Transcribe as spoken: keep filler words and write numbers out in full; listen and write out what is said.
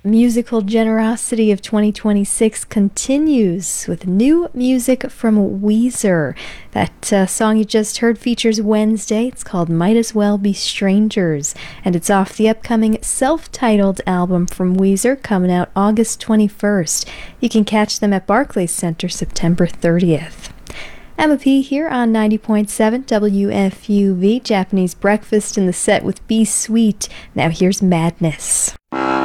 musical generosity of twenty twenty-six continues with new music from Weezer. That uh, song you just heard features Wednesday. It's called Might As Well Be Strangers, and it's off the upcoming self-titled album from Weezer coming out August twenty-first. You can catch them at Barclays Center September thirtieth. Emma P. here on ninety point seven W F U V. Japanese Breakfast in the set with Be Sweet. Now here's Madness.